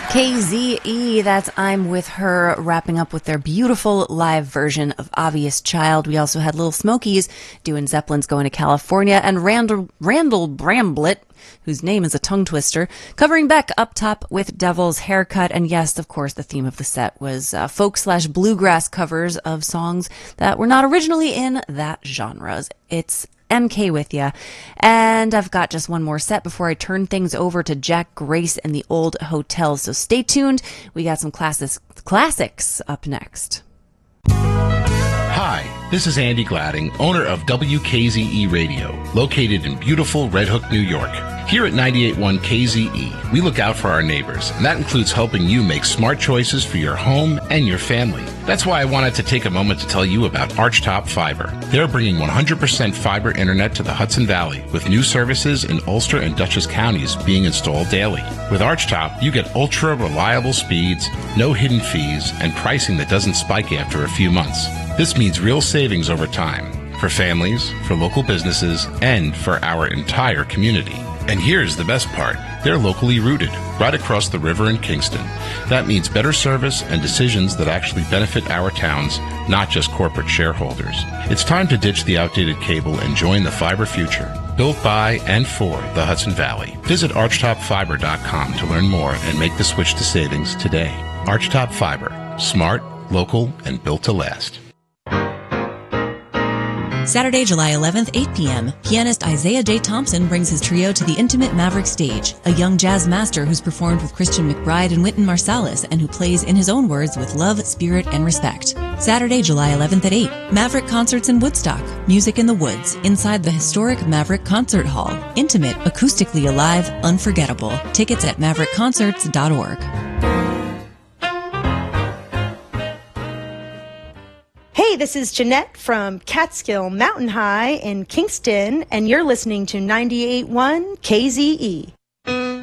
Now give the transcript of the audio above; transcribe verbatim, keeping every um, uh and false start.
K Z E, that's I'm With Her, wrapping up with their beautiful live version of Obvious Child. We also had Little Smokies doing Zeppelin's Going to California, and Randall, Randall Bramblett, whose name is a tongue twister, covering Beck Up Top with Devil's Haircut. And yes, of course, the theme of the set was uh, folk slash bluegrass covers of songs that were not originally in that genre. It's M K with ya. And I've got just one more set before I turn things over to Jack Grace and the Old Hotel. So stay tuned. We got some classics, classics up next. Hi, this is Andy Gladding, owner of W K Z E Radio, located in beautiful Red Hook, New York. Here at ninety-eight point one K Z E, we look out for our neighbors, and that includes helping you make smart choices for your home and your family. That's why I wanted to take a moment to tell you about Archtop Fiber. They're bringing one hundred percent fiber internet to the Hudson Valley, with new services in Ulster and Dutchess counties being installed daily. With Archtop, you get ultra-reliable speeds, no hidden fees, and pricing that doesn't spike after a few months. This means real savings over time, for families, for local businesses, and for our entire community. And here's the best part. They're locally rooted, right across the river in Kingston. That means better service and decisions that actually benefit our towns, not just corporate shareholders. It's time to ditch the outdated cable and join the fiber future, built by and for the Hudson Valley. Visit archtop fiber dot com to learn more and make the switch to savings today. Archtop Fiber. Smart, local, and built to last. Saturday, July eleventh, eight p.m., pianist Isaiah J. Thompson brings his trio to the intimate Maverick stage, a young jazz master who's performed with Christian McBride and Wynton Marsalis and who plays, in his own words, with love, spirit, and respect. Saturday, July eleventh at eight, Maverick Concerts in Woodstock, Music in the Woods, inside the historic Maverick Concert Hall. Intimate, acoustically alive, unforgettable. Tickets at maverick concerts dot org. Hey, this is Jeanette from Catskill Mountain High in Kingston, and you're listening to ninety-eight point one K Z E.